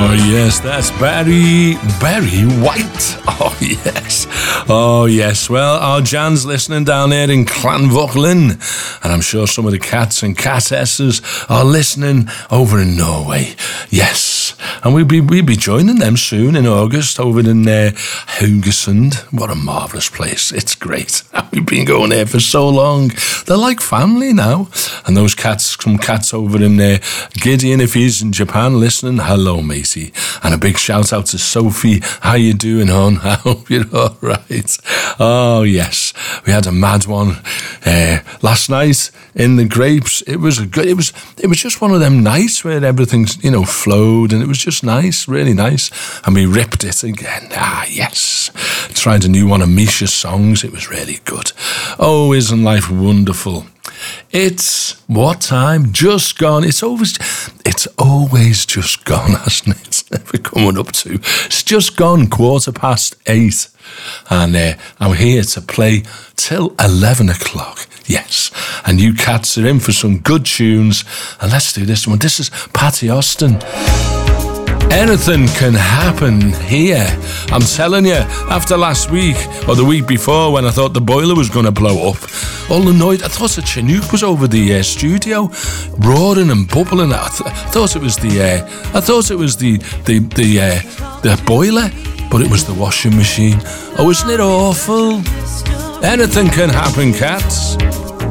Yes, that's Barry White. Oh yes. Well, our Jan's listening down there in Clanvochlin, and I'm sure some of the cats and catesses are listening over in Norway. Yes, and we'll be joining them soon in August over in Haugesund. What a marvellous place! It's great. We've been going there for so long. They're like family now. And those cats, some cats over in there, Gideon, if he's in Japan listening, hello matey. And a big shout out to Sophie. How you doing, hon? I hope you're all right. Oh yes, we had a mad one last night in the Grapes. It was just one of them nights where everything's flowed, and it was just nice, really nice. And we ripped it again. Yes, tried a new one of Misha's songs. It was really good. Oh, isn't life wonderful? It's what time? Just gone. It's always just gone, hasn't it? It's never coming up to. It's just gone 8:15. And I'm here to play till 11 o'clock. Yes. And you cats are in for some good tunes. And let's do this one. This is Patty Austin. Anything can happen here. I'm telling you, after last week, or the week before, when I thought the boiler was going to blow up, all annoyed, I thought the Chinook was over the studio, roaring and bubbling. I thought it was the boiler, but it was the washing machine. Oh, isn't it awful? Anything can happen, cats.